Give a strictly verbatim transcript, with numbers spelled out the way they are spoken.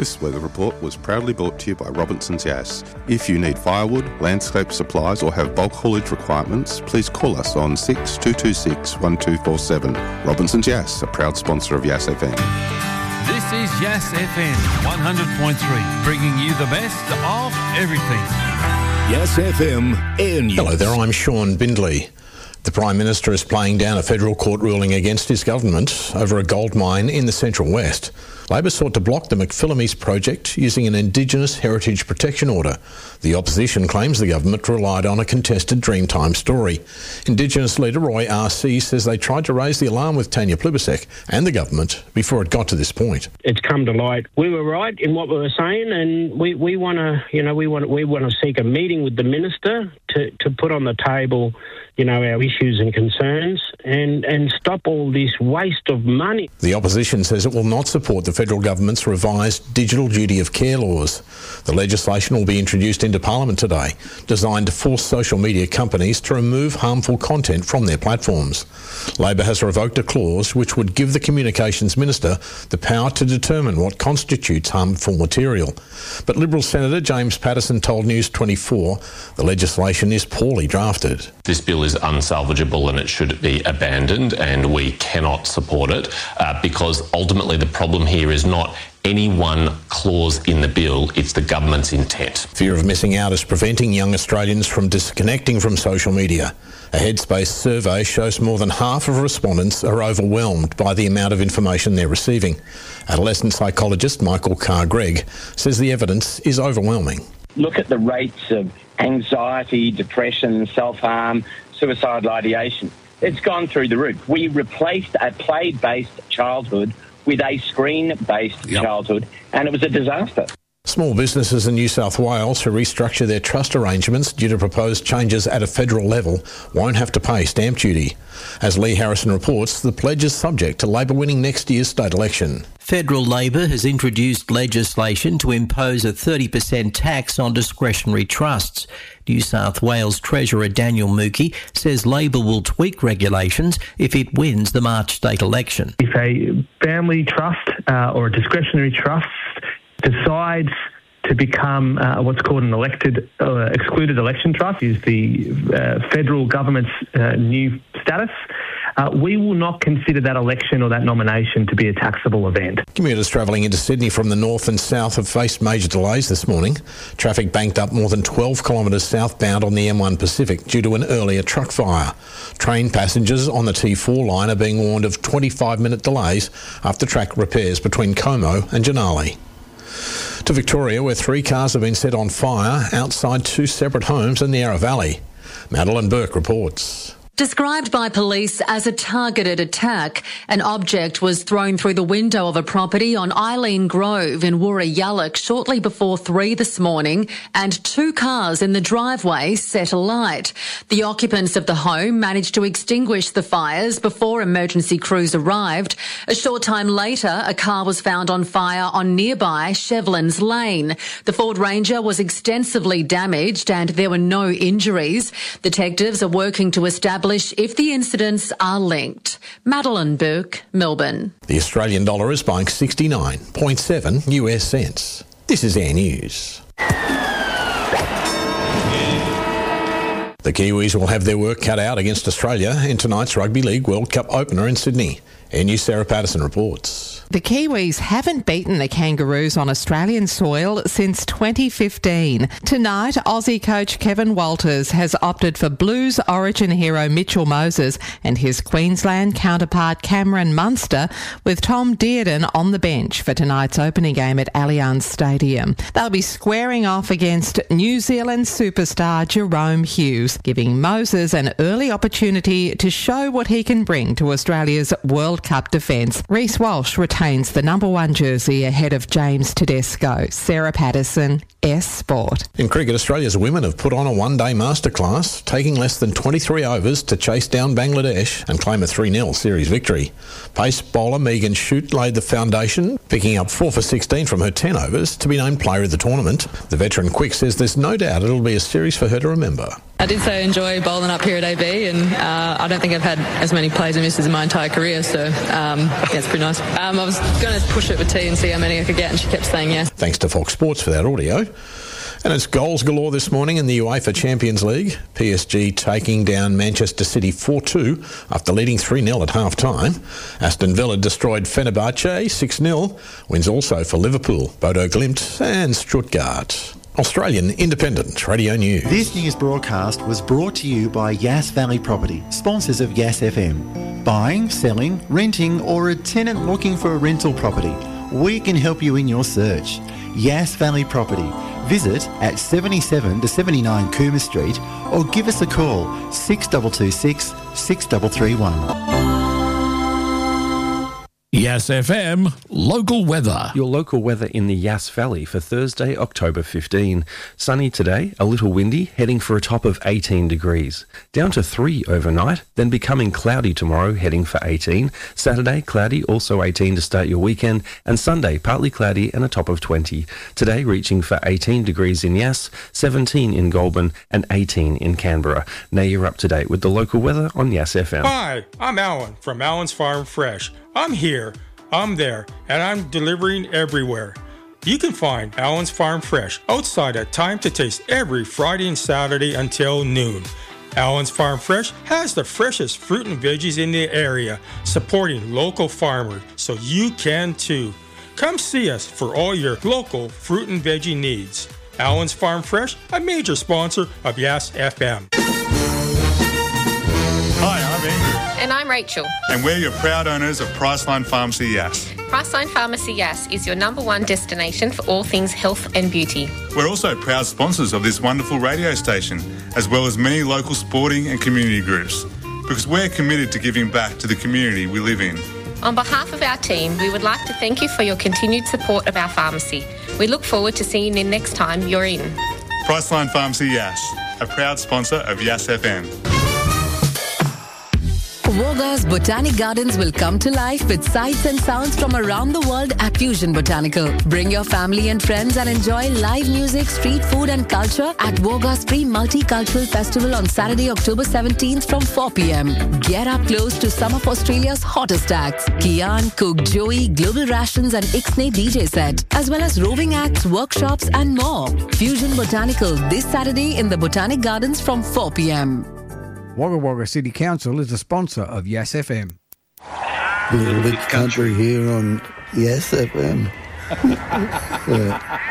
This weather report was proudly brought to you by Robinson's Gas. If you need firewood, landscape supplies or have bulk haulage requirements, please call us on six two two six, one two four seven. Robinson's Gas, a proud sponsor of Yass F M. This is Yass F M one hundred point three, bringing you the best of everything. Yass F M Air News. Hello there, I'm Sean Bindley. The Prime Minister is playing down a federal court ruling against his government over a gold mine in the Central West. Labor sought to block the McPhillamy East project using an Indigenous Heritage Protection Order. The opposition claims the government relied on a contested Dreamtime story. Indigenous leader Roy R C says they tried to raise the alarm with Tanya Plibersek and the government before it got to this point. It's come to light. We were right in what we were saying, and we, we want to, you know, we want we want to seek a meeting with the minister to, to put on the table, you know, our issues and concerns and, and stop all this waste of money. The opposition says it will not support the federal government's revised digital duty of care laws. The legislation will be introduced into Parliament today, designed to force social media companies to remove harmful content from their platforms. Labor has revoked a clause which would give the Communications Minister the power to determine what constitutes harmful material. But Liberal Senator James Paterson told News twenty-four the legislation is poorly drafted. This bill is unsalvageable and it should be abandoned, and we cannot support it uh, because ultimately the problem here is not any one clause in the bill, it's the government's intent. Fear of missing out is preventing young Australians from disconnecting from social media. A Headspace survey shows more than half of respondents are overwhelmed by the amount of information they're receiving. Adolescent psychologist Michael Carr-Gregg says the evidence is overwhelming. Look at the rates of anxiety, depression, self-harm, suicidal ideation. It's gone through the roof. We replaced a play-based childhood with a screen-based yep. childhood, and it was a disaster. Small businesses in New South Wales who restructure their trust arrangements due to proposed changes at a federal level won't have to pay stamp duty. As Lee Harrison reports, the pledge is subject to Labor winning next year's state election. Federal Labor has introduced legislation to impose a thirty percent tax on discretionary trusts. New South Wales Treasurer Daniel Mookie says Labor will tweak regulations if it wins the March state election. If a family trust uh, or a discretionary trust decides to become uh, what's called an elected uh, excluded election trust, is the uh, federal government's uh, new status, uh, we will not consider that election or that nomination to be a taxable event. Commuters travelling into Sydney from the north and south have faced major delays this morning. Traffic banked up more than twelve kilometres southbound on the M one Pacific due to an earlier truck fire. Train passengers on the T four line are being warned of twenty-five minute delays after track repairs between Como and Janali. To Victoria, where three cars have been set on fire outside two separate homes in the Yarra Valley. Madeline Burke reports. Described by police as a targeted attack, an object was thrown through the window of a property on Eileen Grove in Woorayallock shortly before three this morning, and two cars in the driveway set alight. The occupants of the home managed to extinguish the fires before emergency crews arrived. A short time later, a car was found on fire on nearby Shevlins Lane. The Ford Ranger was extensively damaged and there were no injuries. Detectives are working to establish if the incidents are linked. Madeline Burke, Melbourne. The Australian dollar is buying sixty-nine point seven U S cents. This is Air News. The Kiwis will have their work cut out against Australia in tonight's Rugby League World Cup opener in Sydney. Air News' Sarah Patterson reports. The Kiwis haven't beaten the Kangaroos on Australian soil since twenty fifteen. Tonight, Aussie coach Kevin Walters has opted for Blues origin hero Mitchell Moses and his Queensland counterpart Cameron Munster, with Tom Dearden on the bench for tonight's opening game at Allianz Stadium. They'll be squaring off against New Zealand superstar Jerome Hughes, giving Moses an early opportunity to show what he can bring to Australia's World Cup defence. Reece Walsh retains the number one jersey ahead of James Tedesco. Sarah Patterson, S Sport. In cricket, Australia's women have put on a one-day masterclass, taking less than twenty-three overs to chase down Bangladesh and claim a three nil series victory. Pace bowler Megan Shute laid the foundation, picking up four for sixteen from her ten overs to be named player of the tournament. The veteran quick says there's no doubt it'll be a series for her to remember. I did say I enjoy bowling up here at A B, and uh, I don't think I've had as many plays and misses in my entire career, so um, yeah, it's pretty nice. Um, I was going to push it with T and see how many I could get, and she kept saying yes. Thanks to Fox Sports for that audio. And it's goals galore this morning in the UEFA Champions League. P S G taking down Manchester City four two after leading three nil at half-time. Aston Villa destroyed Fenerbahce six nil. Wins also for Liverpool, Bodo Glimt and Stuttgart. Australian Independent Radio News. This news broadcast was brought to you by Yass Valley Property, sponsors of Yass F M. Buying, selling, renting or a tenant looking for a rental property, we can help you in your search. Yass Valley Property. Visit at seventy-seven to seventy-nine Coomer Street or give us a call six two two six, six three three one. Yass F M local weather. Your local weather in the Yass Valley for Thursday, October fifteenth. Sunny today, a little windy, heading for a top of eighteen degrees. Down to three overnight, then becoming cloudy tomorrow, heading for eighteen. Saturday, cloudy, also eighteen to start your weekend. And Sunday, partly cloudy and a top of twenty. Today, reaching for eighteen degrees in Yass, seventeen in Goulburn and eighteen in Canberra. Now you're up to date with the local weather on Yass F M. Hi, I'm Alan from Alan's Farm Fresh. I'm here, I'm there, and I'm delivering everywhere. You can find Alan's Farm Fresh outside at Time to Taste every Friday and Saturday until noon. Alan's Farm Fresh has the freshest fruit and veggies in the area, supporting local farmers, so you can too. Come see us for all your local fruit and veggie needs. Alan's Farm Fresh, a major sponsor of Yass F M. Hi, I'm Andrew. And I'm Rachel. And we're your proud owners of Priceline Pharmacy Yass. Priceline Pharmacy Yass is your number one destination for all things health and beauty. We're also proud sponsors of this wonderful radio station, as well as many local sporting and community groups, because we're committed to giving back to the community we live in. On behalf of our team, we would like to thank you for your continued support of our pharmacy. We look forward to seeing you next time you're in. Priceline Pharmacy Yass, a proud sponsor of Yass F M. Wagga's Botanic Gardens will come to life with sights and sounds from around the world at Fusion Botanical. Bring your family and friends and enjoy live music, street food and culture at Wagga's Free Multicultural Festival on Saturday, October seventeenth from four p.m. Get up close to some of Australia's hottest acts, Kian, Cook, Joey, Global Rations and Ixnay D J set, as well as roving acts, workshops and more. Fusion Botanical this Saturday in the Botanic Gardens from four p.m. Wagga Wagga City Council is a sponsor of Yass F M. Little bit country here on Yass F M. Yeah.